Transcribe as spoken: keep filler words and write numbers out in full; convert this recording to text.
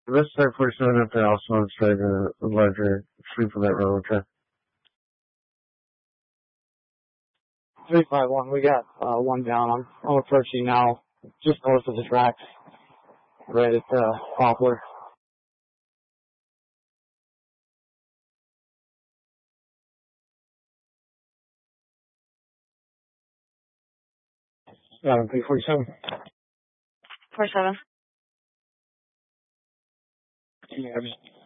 This is our first one up there also inside the larger sweep of that road, okay? three five one, we got uh, one down. I'm, I'm approaching now, just north of the tracks, right at uh, Poplar. Um, P forty-seven. four seven. Yeah,